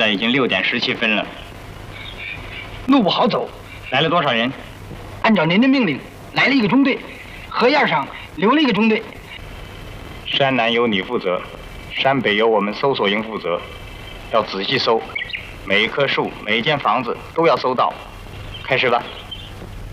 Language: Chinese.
在已经6点17分了， 路不好走。 来了多少人？ 按照您的命令，来了1个中队，河沿上留了1个中队。 山南由你负责，山北由我们搜索营负责，要仔细搜，每一棵树、每一间房子都要搜到。开始吧。